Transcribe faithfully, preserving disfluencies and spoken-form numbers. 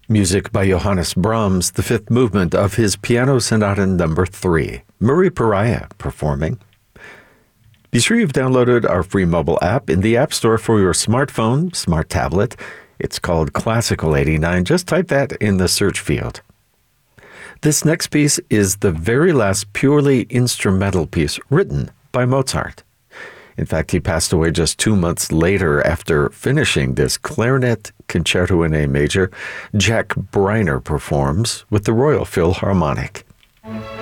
Music by Johannes Brahms, the fifth movement of his Piano Sonata Number three. Marie Pariah performing. Be sure you've downloaded our free mobile app in the App Store for your smartphone, smart tablet. It's called Classical eighty-nine. Just type that in the search field. This next piece is the very last purely instrumental piece written by Mozart. In fact, he passed away just two months later after finishing this clarinet concerto in A major. Jack Briner performs with the Royal Philharmonic.